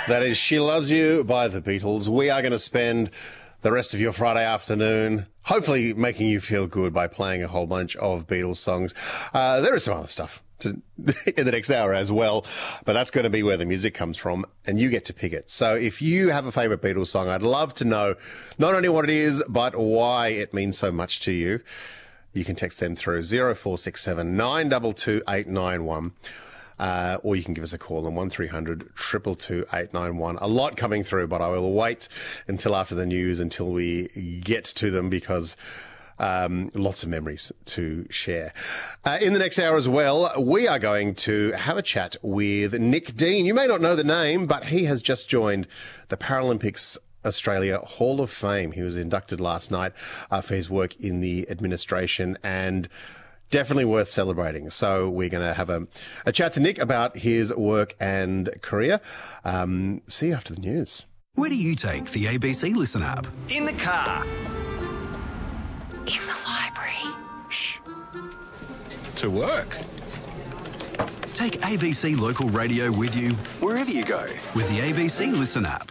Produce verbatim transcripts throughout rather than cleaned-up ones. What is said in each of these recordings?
That is She Loves You by the Beatles. We are going to spend the rest of your Friday afternoon hopefully making you feel good by playing a whole bunch of Beatles songs. Uh, there is some other stuff to, in the next hour as well, but that's going to be where the music comes from, and you get to pick it. So if you have a favourite Beatles song, I'd love to know not only what it is, but why it means so much to you. You can text them through zero four six seven nine two two eight nine one. Uh, or you can give us a call on one three hundred two two two eight nine one. A lot coming through, but I will wait until after the news until we get to them because um, lots of memories to share. Uh, in the next hour as well, we are going to have a chat with Nick Dean. You may not know the name, but he has just joined the Paralympics Australia Hall of Fame. He was inducted last night uh, for his work in the administration, and definitely worth celebrating. So we're going to have a, a chat to Nick about his work and career. Um, see you after the news. Where do you take the A B C Listen app? In the car. In the library. Shh. To work. Take A B C Local Radio with you wherever you go with the A B C Listen app.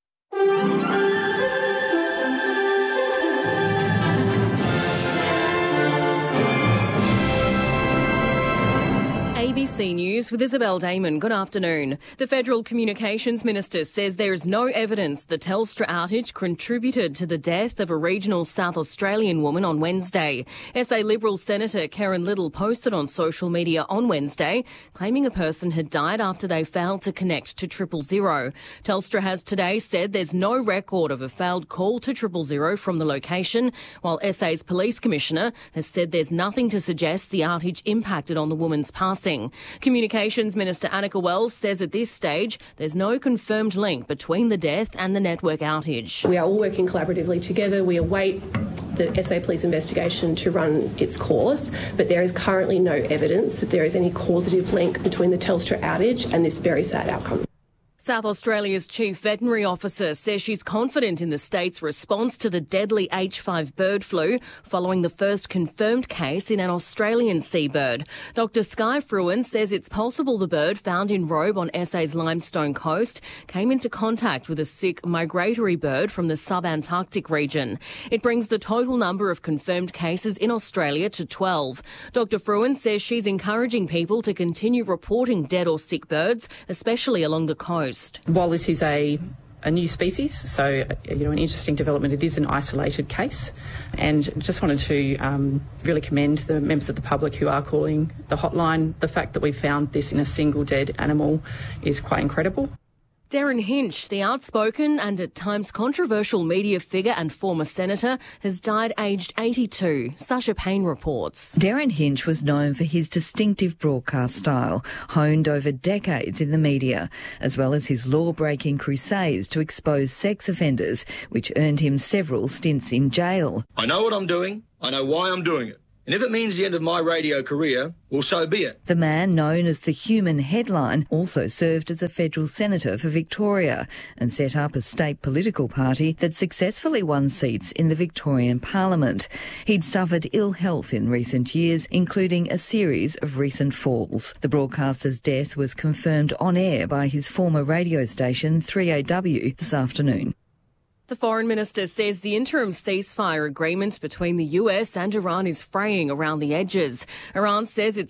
A B C News with Isabel Damon. Good afternoon. The Federal Communications Minister says there is no evidence the Telstra outage contributed to the death of a regional South Australian woman on Wednesday. S A Liberal Senator Karen Little posted on social media on Wednesday claiming a person had died after they failed to connect to triple zero. Telstra has today said there's no record of a failed call to triple zero from the location, while S A's Police Commissioner has said there's nothing to suggest the outage impacted on the woman's passing. Communications Minister Annika Wells says at this stage there's no confirmed link between the death and the network outage. We are all working collaboratively together. We await the S A Police investigation to run its course, but there is currently no evidence that there is any causative link between the Telstra outage and this very sad outcome. South Australia's Chief Veterinary Officer says she's confident in the state's response to the deadly H five bird flu following the first confirmed case in an Australian seabird. Doctor Sky Fruin says it's possible the bird found in Robe on S A's Limestone Coast came into contact with a sick migratory bird from the sub-Antarctic region. It brings the total number of confirmed cases in Australia to twelve. Doctor Fruin says she's encouraging people to continue reporting dead or sick birds, especially along the coast. While this is a, a new species, so you know, an interesting development, it is an isolated case, and just wanted to um, really commend the members of the public who are calling the hotline. The fact that we found this in a single dead animal is quite incredible. Darren Hinch, the outspoken and at times controversial media figure and former senator, has died aged eighty-two. Sasha Payne reports. Darren Hinch was known for his distinctive broadcast style, honed over decades in the media, as well as his law-breaking crusades to expose sex offenders, which earned him several stints in jail. I know what I'm doing. I know why I'm doing it. And if it means the end of my radio career, well, so be it. The man, known as the Human Headline, also served as a federal senator for Victoria and set up a state political party that successfully won seats in the Victorian Parliament. He'd suffered ill health in recent years, including a series of recent falls. The broadcaster's death was confirmed on air by his former radio station, three A W, this afternoon. The Foreign Minister says the interim ceasefire agreement between the U S and Iran is fraying around the edges. Iran says it's